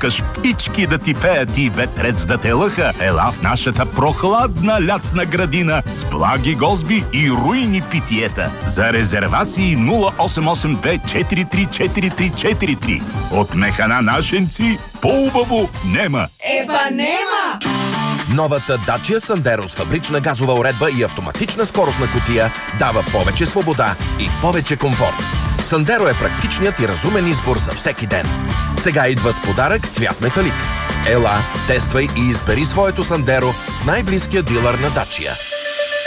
искаш птички да ти пеят и ветрец да те лъха, ела в нашата прохладна лятна градина с благи гозби и руйни питиета. За резервации 0882 434343. От механа нашенци по-убаво нема. Еба нема! Новата Dacia Sandero с фабрична газова уредба и автоматична скоростна кутия дава повече свобода и повече комфорт. Sandero е практичният и разумен избор за всеки ден. Сега идва с подарък цвят металик. Ела, тествай и избери своето Sandero в най-близкия дилър на Dacia.